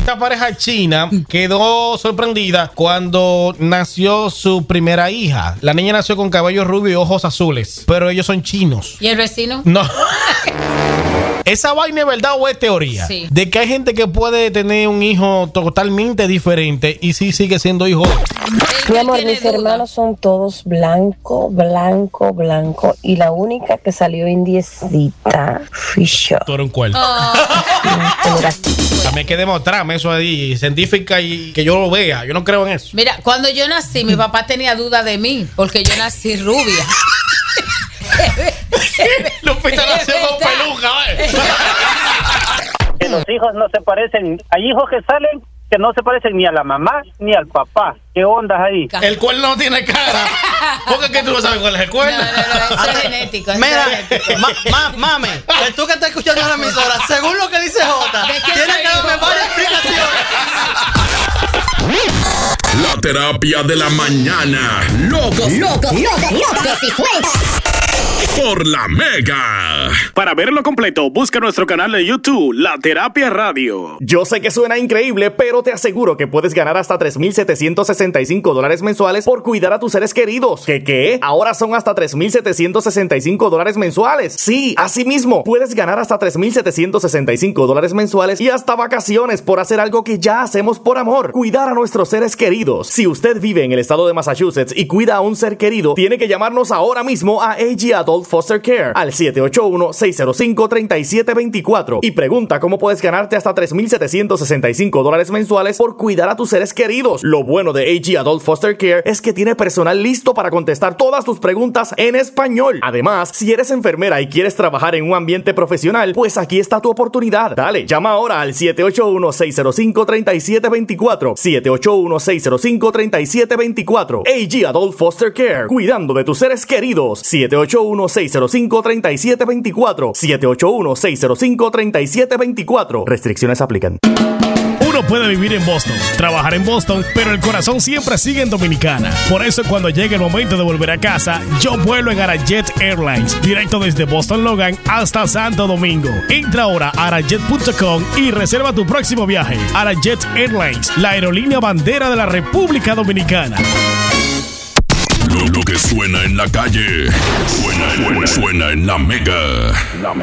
Esta pareja china quedó sorprendida cuando nació su primera hija. La niña nació con cabello rubio y ojos azules, pero ellos son chinos. ¿Y el vecino? No. ¿Esa vaina es verdad o es teoría? Sí. De que hay gente que puede tener un hijo totalmente diferente y sí sigue siendo hijo. Mi amor, mis hermanos son todos blanco, blanco, blanco. Y la única que salió indiecita fui yo. Tú eres un cuerno. También hay que demostrarme eso ahí, científica, y que yo lo vea. Yo no creo en eso. Mira, cuando yo nací, mi papá tenía duda de mí, porque yo nací rubia. Lupita nació con peluca, Que los hijos no se parecen. Hay hijos que salen que no se parecen ni a la mamá ni al papá. ¿Qué ondas ahí? El cuerno no tiene cara. ¿Por qué tú no sabes cuál es el cuerno? No, eso es genético. Mira, mami, que tú que estás escuchando la emisora, según lo que dice Jota, tienes que darme varias explicaciones. La terapia de la mañana. Locos y sueltas. Por la Mega. Para verlo completo, busca nuestro canal de YouTube, La Terapia Radio. Yo sé que suena increíble, pero te aseguro que puedes ganar hasta $3,765 mensuales por cuidar a tus seres queridos. ¿Qué? Ahora son hasta $3,765 mensuales. Sí, así mismo, puedes ganar hasta $3,765 mensuales y hasta vacaciones por hacer algo que ya hacemos por amor: cuidar a nuestros seres queridos. Si usted vive en el estado de Massachusetts y cuida a un ser querido, tiene que llamarnos ahora mismo a AG Adult Foster Care al 781-605-3724 y pregunta cómo puedes ganarte hasta $3,765 mensuales por cuidar a tus seres queridos. Lo bueno de AG Adult Foster Care es que tiene personal listo para contestar todas tus preguntas en español. Además, si eres enfermera y quieres trabajar en un ambiente profesional, pues aquí está tu oportunidad. Dale, llama ahora al 781-605-3724. 781-605-3724. AG Adult Foster Care, cuidando de tus seres queridos. 781-605-3724. 781-605-3724. Restricciones aplican. Uno puede vivir en Boston, trabajar en Boston, pero el corazón siempre sigue en Dominicana. Por eso, cuando llegue el momento de volver a casa, yo vuelo en Arajet Airlines, directo desde Boston Logan hasta Santo Domingo. Entra ahora a arajet.com y reserva tu próximo viaje. Arajet Airlines, la aerolínea bandera de la República Dominicana. Lo que suena en la calle, suena en la Mega.